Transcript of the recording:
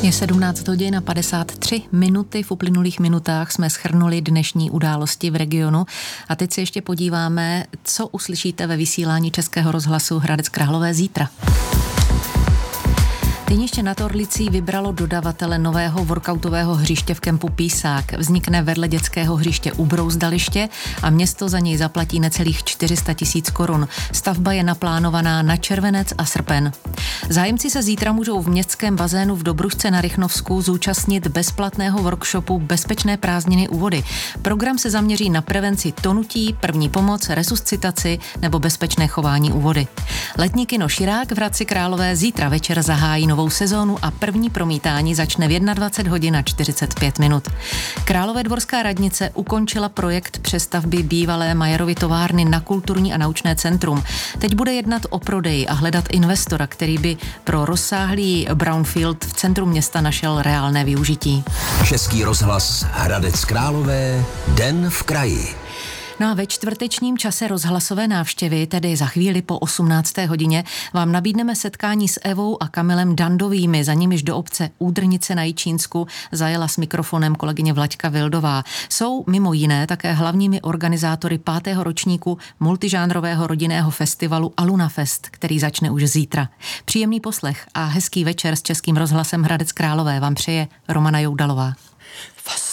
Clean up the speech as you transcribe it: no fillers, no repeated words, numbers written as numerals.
Je 17 hodin a 53 minuty. V uplynulých minutách jsme shrnuli dnešní události v regionu a teď se ještě podíváme, co uslyšíte ve vysílání Českého rozhlasu Hradec Králové zítra. Týniště nad Orlicí vybralo dodavatele nového workoutového hřiště v kempu Písák. Vznikne vedle dětského hřiště u Brouzdaliště a město za něj zaplatí necelých 400 000 korun. Stavba je naplánovaná na červenec a srpen. Zájemci se zítra můžou v městském bazénu v Dobrušce na Rychnovsku zúčastnit bezplatného workshopu Bezpečné prázdniny u vody. Program se zaměří na prevenci tonutí, první pomoc, resuscitaci nebo bezpečné chování u vody. Letní kino Širák v Hradci Králové zítra večer zahájí novou sezónu a první promítání začne v 21 hodin a 45 minut. Královédvorská radnice ukončila projekt přestavby bývalé Majerovy továrny na kulturní a naučné centrum. Teď bude jednat o prodeji a hledat investora, který by pro rozsáhlý brownfield v centru města našel reálné využití. Český rozhlas Hradec Králové, den v kraji. No a ve čtvrtečním čase rozhlasové návštěvy, tedy za chvíli po 18. hodině, vám nabídneme setkání s Evou a Kamilem Dandovými, za nimiž do obce Údrnice na Jičínsku zajela s mikrofonem kolegyně Vlaďka Vildová. Jsou mimo jiné také hlavními organizátory 5. ročníku multižánrového rodinného festivalu Aluna Fest, který začne už zítra. Příjemný poslech a hezký večer s Českým rozhlasem Hradec Králové vám přeje Romana Joudalová.